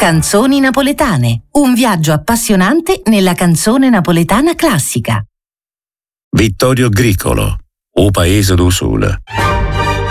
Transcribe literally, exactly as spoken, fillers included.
Canzoni napoletane, un viaggio appassionante nella canzone napoletana classica. Vittorio Gricolo, O Paese do Sul.